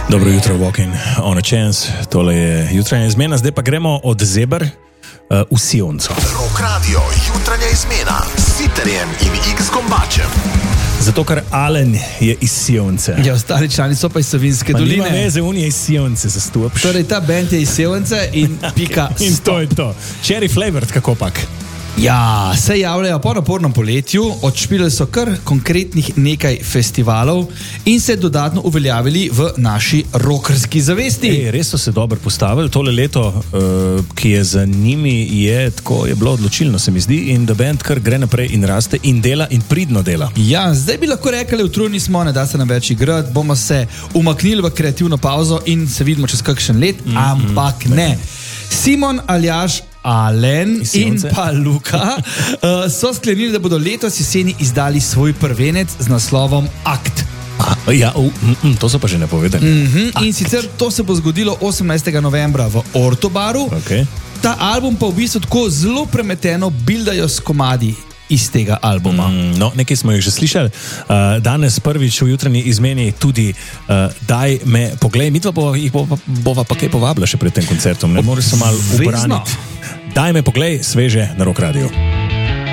Dobro jutro, Walking on a Chance. Tole je jutranja izmena, zdaj pa gremo od Zeber v Sionco. Rock Radio, jutranja izmena s Siterjem in X Gombačem. Zato, ker Alen je iz Sionce. Ja, ostali člani so pa iz Savinjske doline. Nima veze, on je iz Sionce, zastupš. Torej, ta band je iz Sionce in pika. In to je to. Cherry flavored, kako pak? Ja, se javljajo po napornem poletju, odšpilili so kar konkretnih nekaj festivalov in se dodatno uveljavili v naši rockerski zavesti. Res so se dobro postavili. Tole leto, ki je za njimi, je bilo odločilno, se mi zdi, in da band kar gre naprej in raste in dela in pridno dela. Ja, zdaj bi lahko rekli, utrujeni smo, ne da se nam več igrati, bomo se umaknili v kreativno pauzo in se vidimo čez kakšen let, ampak ne. Simon, Aljaž, Alen in pa Luka so sklenili, da bodo letos jeseni izdali svoj prvenec z naslovom Akt. To so pa že napovedali. In sicer to se bo zgodilo 18. novembra v Ortobaru. Okay. Ta album pa v bistvu tako zelo premeteno bildajo s komadi iz tega albuma. No, nekaj smo jih že slišali. Danes prvič v jutranji izmeni tudi Daj me poglej. Mi jih bova pa kaj povabila še pred tem koncertom. Ne moreš se malo ubraniti. Daj me poglej, sveže na Rock Radio.